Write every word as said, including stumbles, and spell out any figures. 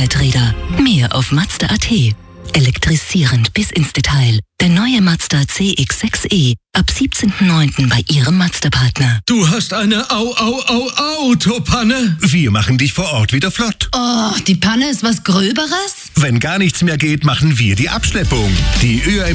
Zweiräder. Mehr auf Mazda punkt at. Elektrisierend bis ins Detail. Der neue Mazda C X sechs E. Ab siebzehnten neunten bei Ihrem Mazda-Partner. Du hast eine Au, Au, Au, Autopanne. Wir machen dich vor Ort wieder flott. Oh, die Panne ist was Gröberes? Wenn gar nichts mehr geht, machen wir die Abschleppung. Die Ö